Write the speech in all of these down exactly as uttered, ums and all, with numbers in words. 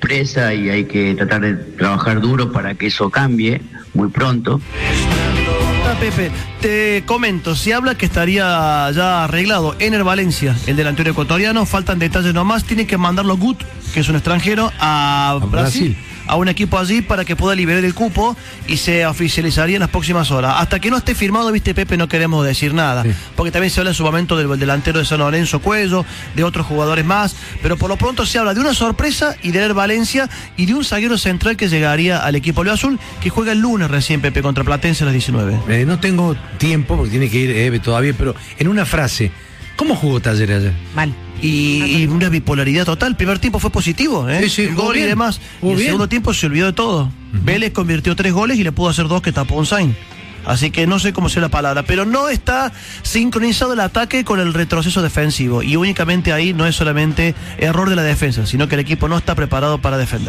sorpresa y hay que tratar de trabajar duro para que eso cambie muy pronto. Pepe, te comento, se habla que estaría ya arreglado Ener Valencia, el delantero ecuatoriano, faltan detalles nomás, tiene que mandarlo Gut, que es un extranjero, a, a Brasil, Brasil, a un equipo allí para que pueda liberar el cupo y se oficializaría en las próximas horas. Hasta que no esté firmado, viste Pepe, no queremos decir nada, sí. Porque también se habla en su momento del delantero de San Lorenzo Cuello, de otros jugadores más, pero por lo pronto se habla de una sorpresa y de Ener Valencia y de un zaguero central que llegaría al equipo Leo Azul, que juega el lunes recién, Pepe, contra Platense a las diecinueve. Eh, no tengo tiempo porque tiene que ir Eve todavía, pero en una frase, ¿cómo jugó Talleres ayer? Mal. Y, y una bipolaridad total. El primer tiempo fue positivo, ¿eh? Sí, sí, el gol bien. Y demás. Y el bien. Segundo tiempo se olvidó de todo. Uh-huh. Vélez convirtió tres goles y le pudo hacer dos que tapó un Sainz. Así que no sé cómo sea la palabra, pero no está sincronizado el ataque con el retroceso defensivo. Y únicamente ahí no es solamente error de la defensa, sino que el equipo no está preparado para defender.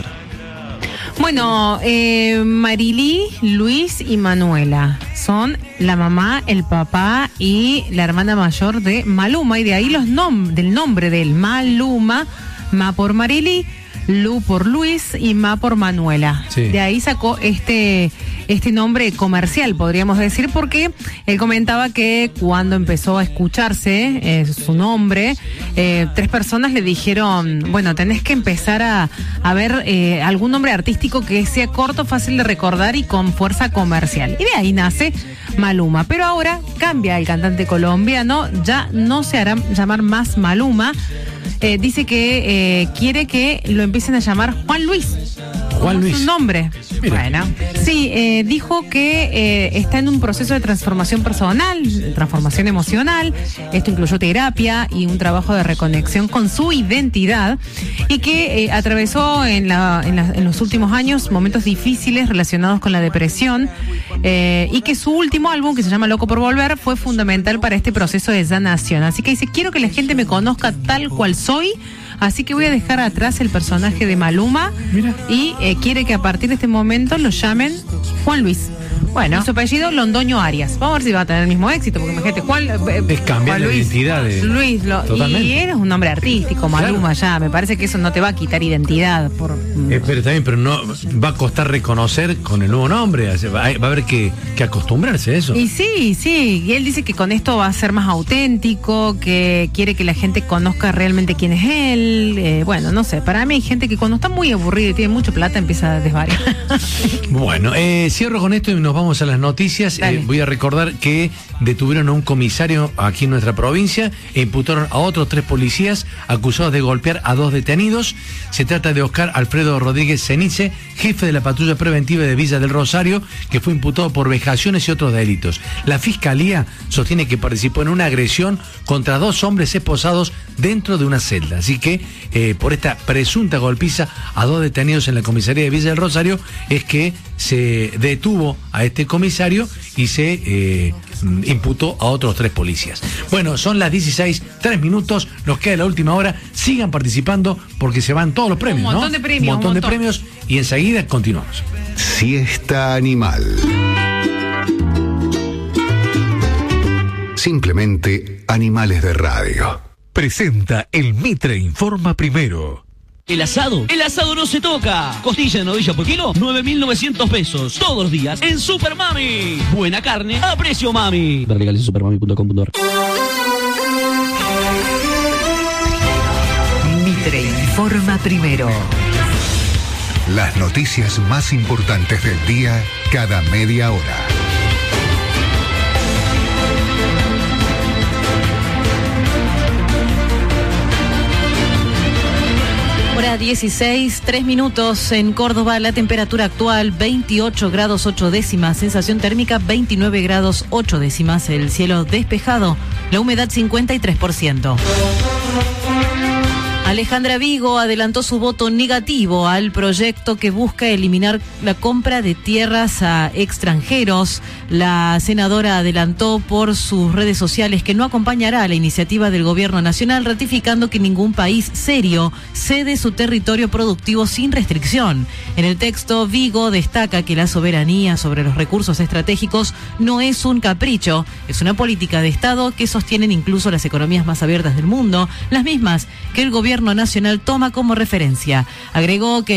Bueno, eh, Marilí, Luis y Manuela son la mamá, el papá y la hermana mayor de Maluma, y de ahí los nom- del nombre de él, Maluma, Ma por Marilí, Lu por Luis y Ma por Manuela. Sí. De ahí sacó este, este nombre comercial, podríamos decir, porque él comentaba que cuando empezó a escucharse eh, su nombre, eh, tres personas le dijeron, bueno, tenés que empezar a, a ver eh, algún nombre artístico que sea corto, fácil de recordar y con fuerza comercial. Y de ahí nace Maluma. Pero ahora cambia el cantante colombiano, ya no se hará llamar más Maluma. Eh, dice que eh, quiere que lo empiecen a llamar Juan Luis. Juan Luis. Es un nombre. Mira. Bueno, sí, eh, dijo que eh, está en un proceso de transformación personal, de transformación emocional. Esto incluyó terapia y un trabajo de reconexión con su identidad, y que eh, atravesó en, la, en, la, en los últimos años momentos difíciles relacionados con la depresión, eh, y que su último álbum, que se llama Loco por Volver, fue fundamental para este proceso de sanación. Así que dice, quiero que la gente me conozca tal cual soy. Así que voy a dejar atrás el personaje de Maluma. Mira. Y eh, quiere que a partir de este momento lo llamen Juan Luis. Bueno, su apellido Londoño Arias. Vamos a ver si va a tener el mismo éxito, porque imagínate, Juan, eh, es cambiar Juan la Luis, identidad de... Luis, lo, y eres un nombre artístico, Maluma, claro. Ya, me parece que eso no te va a quitar identidad. Por... Eh, pero también, pero no va a costar reconocer con el nuevo nombre, va a, va a haber que, que acostumbrarse a eso. Y sí, sí, y él dice que con esto va a ser más auténtico, que quiere que la gente conozca realmente quién es él. Eh, bueno, no sé, para mí hay gente que cuando está muy aburrido y tiene mucha plata empieza a desvariar. Bueno, eh, cierro con esto y nos vamos a las noticias. Eh, voy a recordar que detuvieron a un comisario aquí en nuestra provincia e imputaron a otros tres policías acusados de golpear a dos detenidos. Se trata de Oscar Alfredo Rodríguez Cenice, jefe de la patrulla preventiva de Villa del Rosario, que fue imputado por vejaciones y otros delitos. La fiscalía sostiene que participó en una agresión contra dos hombres esposados dentro de una celda. Así que eh, por esta presunta golpiza a dos detenidos en la comisaría de Villa del Rosario es que se detuvo a este comisario y se eh, imputó a otros tres policías. Bueno, son las dieciséis, tres minutos, nos queda la última hora. Sigan participando porque se van todos los premios, un montón, ¿no? de premios, un montón un de montón. premios y enseguida continuamos. Siesta Animal. Simplemente animales de radio. Presenta el Mitre Informa Primero. El asado, el asado no se toca. Costilla de novilla por kilo, nueve mil novecientos pesos. Todos los días en Super Mami. Buena carne a precio mami. Ver legales en supermami punto com punto ar. Mitre Informa Primero. Las noticias más importantes del día cada media hora. Hora dieciséis, tres minutos en Córdoba, la temperatura actual veintiocho grados ocho décimas, sensación térmica veintinueve grados ocho décimas, el cielo despejado, la humedad cincuenta y tres por ciento. Alejandra Vigo adelantó su voto negativo al proyecto que busca eliminar la compra de tierras a extranjeros. La senadora adelantó por sus redes sociales que no acompañará a la iniciativa del gobierno nacional, ratificando que ningún país serio cede su territorio productivo sin restricción. En el texto, Vigo destaca que la soberanía sobre los recursos estratégicos no es un capricho, es una política de Estado que sostienen incluso las economías más abiertas del mundo, las mismas que el gobierno nacional toma como referencia. Agregó que